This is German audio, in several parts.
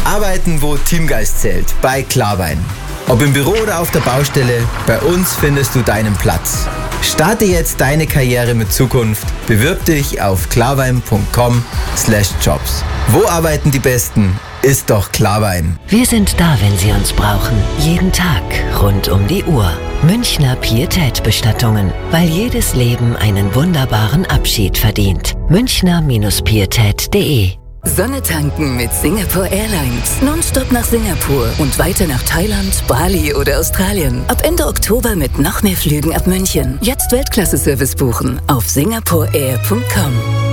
Arbeiten, wo Teamgeist zählt, bei Klarwein. Ob im Büro oder auf der Baustelle, bei uns findest du deinen Platz. Starte jetzt deine Karriere mit Zukunft. Bewirb dich auf klarwein.com/jobs. Wo arbeiten die Besten? Ist doch Klarwein. Wir sind da, wenn Sie uns brauchen. Jeden Tag, rund um die Uhr. Münchner Pietät-Bestattungen. Weil jedes Leben einen wunderbaren Abschied verdient. Münchner-pietät.de. Sonne tanken mit Singapore Airlines. Nonstop nach Singapur und weiter nach Thailand, Bali oder Australien. Ab Ende Oktober mit noch mehr Flügen ab München. Jetzt Weltklasse-Service buchen auf singaporeair.com.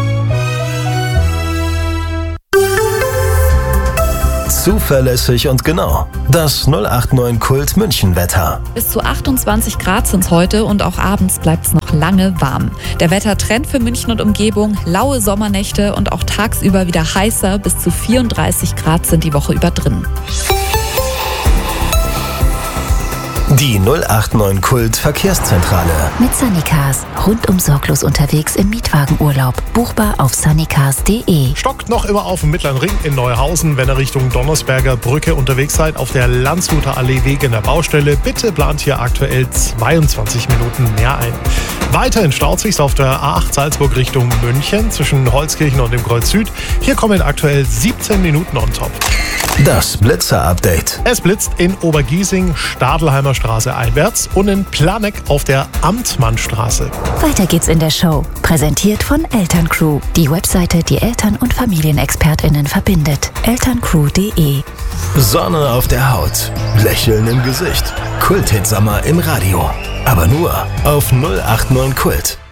Zuverlässig und genau. Das 089 Kult München Wetter. Bis zu 28 Grad sind es heute und auch abends bleibt es noch lange warm. Der Wettertrend für München und Umgebung, laue Sommernächte und auch tagsüber wieder heißer, bis zu 34 Grad sind die Woche über drin. Die 089 Kult Verkehrszentrale. Mit Sunnycars. Rundum sorglos unterwegs im Mietwagenurlaub. Buchbar auf sunnycars.de. Stockt noch immer auf dem Mittleren Ring in Neuhausen, wenn ihr Richtung Donnersberger Brücke unterwegs seid, auf der Landshuter Allee wegen der Baustelle. Bitte plant hier aktuell 22 Minuten mehr ein. Weiterhin staut sich's auf der A8 Salzburg Richtung München zwischen Holzkirchen und dem Kreuz Süd. Hier kommen aktuell 17 Minuten on top. Das Blitzer-Update. Es blitzt in Obergiesing, Stadelheimer Straße einwärts und in Planegg auf der Amtmannstraße. Weiter geht's in der Show. Präsentiert von Elterncrew. Die Webseite, die Eltern- und FamilienexpertInnen verbindet. elterncrew.de. Sonne auf der Haut. Lächeln im Gesicht. Kult-Hit-Sommer im Radio. Aber nur auf 089 Kult.